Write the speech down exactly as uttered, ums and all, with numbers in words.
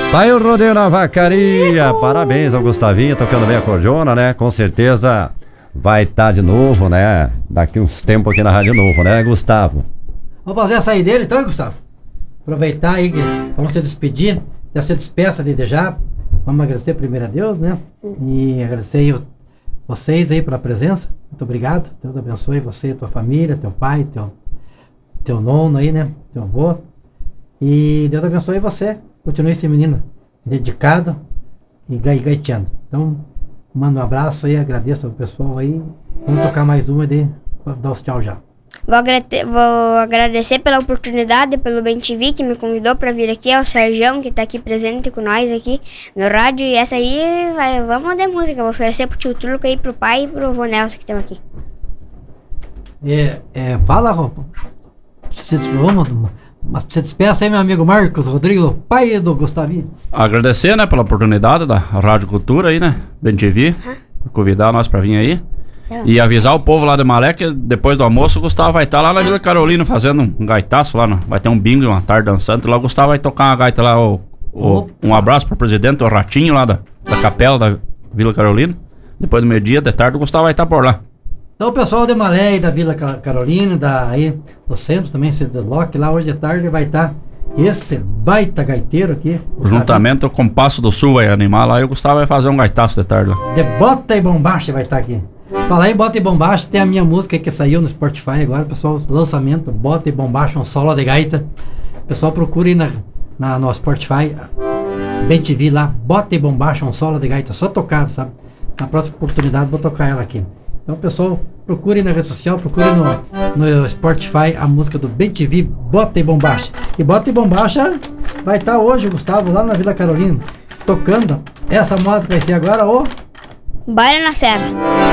Tá aí o rodeio na vacaria. Parabéns ao Gustavinho, tocando bem a cordiona, né? Com certeza vai estar de novo, né? Daqui uns tempos aqui na Rádio Novo, né, Gustavo? Vamos fazer a saída dele então, hein, Gustavo? Aproveitar aí que vamos se despedir. Já se despeça desde já. Vamos agradecer primeiro a Deus, né? E agradecer aí o, vocês aí pela presença. Muito obrigado. Deus abençoe você, tua família, teu pai, teu, teu nono aí, né? Teu avô. E Deus abençoe você. Continue esse menino dedicado e gaiteando. Então, manda um abraço aí, agradeço ao pessoal aí. Vamos tocar mais uma de dar os tchau já. Vou, agrade- vou agradecer pela oportunidade, pelo Bem T V que me convidou para vir aqui, ao Sergião que tá aqui presente com nós aqui no rádio. E essa aí, vai, vamos de música, vou oferecer pro tio Truco aí, pro pai e pro vô Nelson que estão aqui. É, é, fala, Roupa. Se, vamos, mas se despeça aí, meu amigo Marcos Rodrigo, pai do Gustavinho. Agradecer, né, pela oportunidade da Rádio Cultura aí, né, Bem T V, Uhum. por convidar nós pra vir aí. Tá. E avisar o povo lá de Malé que depois do almoço o Gustavo vai estar lá na Vila Carolina fazendo um gaitaço lá, no, vai ter um bingo e uma tarde dançando. Lá o Gustavo vai tocar uma gaita lá, o, o, um abraço pro presidente, o Ratinho lá da, da capela da Vila Carolina. Depois do meio-dia, de tarde, o Gustavo vai estar por lá. Então o pessoal de Malé e da Vila Ca- Carolina, da, aí, do centro também, se desloque lá hoje de tarde, vai estar esse baita gaiteiro aqui. Juntamente o Compasso do Sul vai animar lá e o Gustavo vai fazer um gaitaço de tarde lá. De Bota e Bombacha vai estar aqui. Falar em Bota e Bombacha, tem a minha música que saiu no Spotify agora, pessoal, lançamento, Bota e Bombacha, um solo de gaita. Pessoal, procure na, na, no Spotify, Bem T V lá, Bota e Bombacha, um solo de gaita, só tocado, sabe? Na próxima oportunidade vou tocar ela aqui. Então, pessoal, procure na rede social, procure no, no Spotify a música do Bem T V, Bota e Bombacha. E Bota e Bombacha vai estar hoje, Gustavo, lá na Vila Carolina, tocando. Essa moda que vai ser agora, o... Baile na Serra.